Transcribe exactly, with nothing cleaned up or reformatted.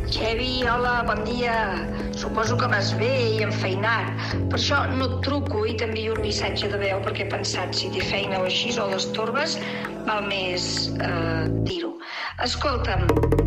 Xevi, hola, bon dia. Suposo que vas bé i enfeinat. Per això no et truco i t'envio un missatge de veu perquè he pensat si té feina o així o les torbes, val més eh, dir-ho. Escolta'm,